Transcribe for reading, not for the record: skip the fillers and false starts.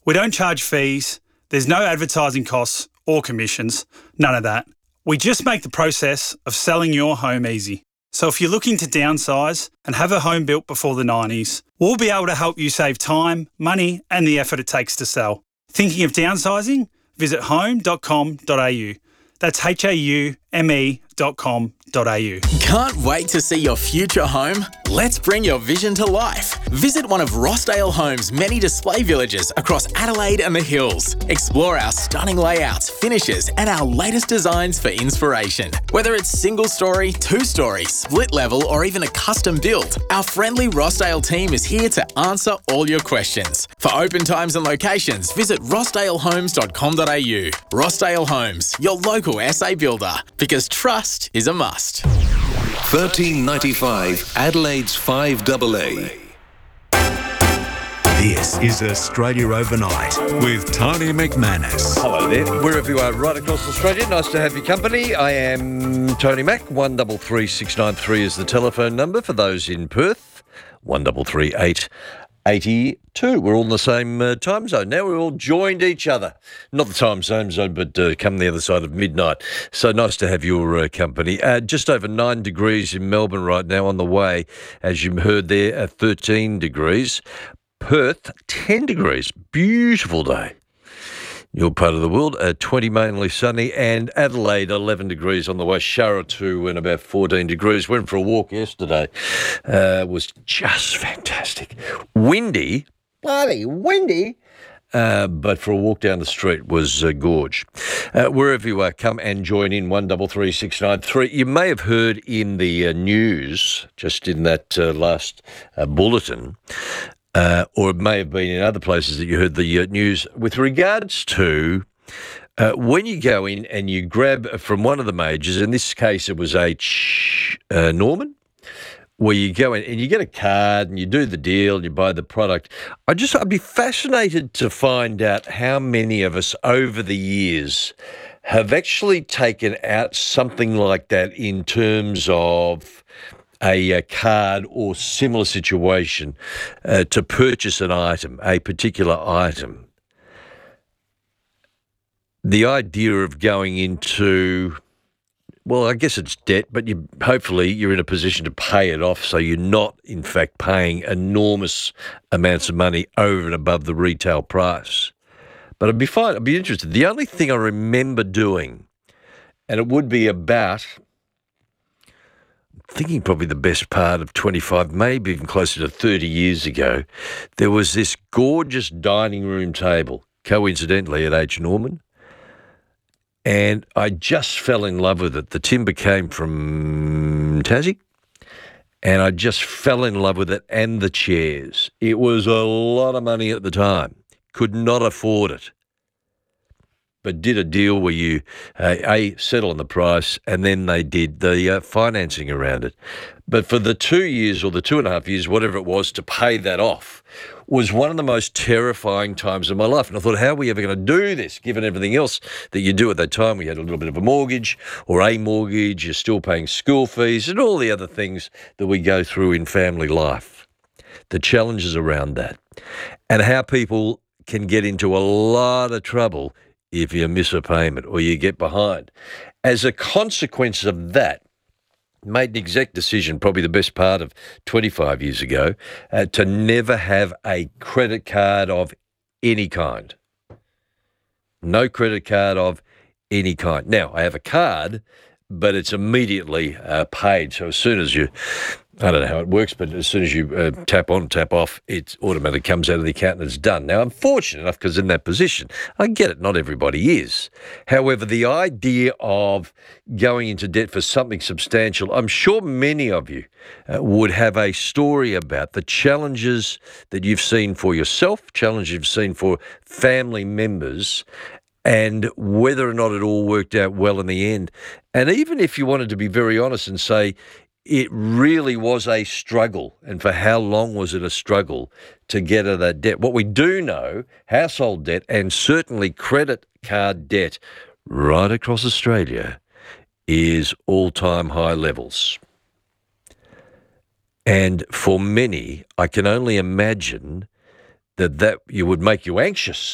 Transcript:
We don't charge fees, there's no advertising costs or commissions, none of that. We just make the process of selling your home easy. So if you're looking to downsize and have a home built before the 90s, we'll be able to help you save time, money and the effort it takes to sell. Thinking of downsizing? Visit home.com.au. That's haume.com.au. Can't wait to see your future home? Let's bring your vision to life. Visit one of Rossdale Homes' many display villages across Adelaide and the Hills. Explore our stunning layouts, finishes, and our latest designs for inspiration. Whether it's single story, two-story, split level, or even a custom build, our friendly Rossdale team is here to answer all your questions. For open times and locations, visit rossdalehomes.com.au. Rossdale Homes, your local SA builder, because trust is a must. 1395 Adelaide's 5AA. This is Australia Overnight with Tony McManus. Hello there, wherever you are right across Australia. Nice to have your company. I am Tony Mac. 133693 is the telephone number for those in Perth. 133882. We're all in the same time zone. Now we're all joined each other. Not the same zone, but come the other side of midnight. So nice to have your company. Just over 9 degrees in Melbourne right now on the way. As you heard there, 13 degrees. Perth, 10 degrees. Beautiful day. Your part of the world, 20 mainly sunny, and Adelaide, 11 degrees on the way. Sharatu and about 14 degrees. Went for a walk yesterday. Was just fantastic. Windy, bloody windy. But for a walk down the street was gorge. Wherever you are, come and join in 133693. You may have heard in the news, just in that last bulletin, or it may have been in other places that you heard the news with regards to when you go in and you grab from one of the majors, in this case it was H. Norman, where you go in and you get a card and you do the deal and you buy the product. I'd be fascinated to find out how many of us over the years have actually taken out something like that in terms of a card or similar situation to purchase an item, a particular item. The idea of going into, well, I guess it's debt, but hopefully you're in a position to pay it off, so you're not, in fact, paying enormous amounts of money over and above the retail price. But I'd be fine. I'd be interested. The only thing I remember doing, and it would be about, thinking probably the best part of 25, maybe even closer to 30 years ago, there was this gorgeous dining room table, coincidentally at H. Norman, and I just fell in love with it. The timber came from Tassie, and I just fell in love with it and the chairs. It was a lot of money at the time. Could not afford it. But did a deal where you, settle on the price, and then they did the financing around it. But for the 2 years or the 2.5 years, whatever it was, to pay that off was one of the most terrifying times of my life. And I thought, how are we ever going to do this, given everything else that you do at that time? We had a little bit of a mortgage or a mortgage, you're still paying school fees and all the other things that we go through in family life. The challenges around that and how people can get into a lot of trouble if you miss a payment or you get behind. As a consequence of that, made an exec decision, probably the best part of 25 years ago, to never have a credit card of any kind. No credit card of any kind. Now, I have a card, but it's immediately paid. So as soon as you, I don't know how it works, but as soon as you tap on, tap off, it automatically comes out of the account and it's done. Now, I'm fortunate enough because in that position, I get it, not everybody is. However, the idea of going into debt for something substantial, I'm sure many of you would have a story about the challenges that you've seen for yourself, challenges you've seen for family members, and whether or not it all worked out well in the end. And even if you wanted to be very honest and say, it really was a struggle, and for how long was it a struggle to get out of that debt? What we do know, household debt and certainly credit card debt right across Australia is all-time high levels. And for many, I can only imagine that you would make you anxious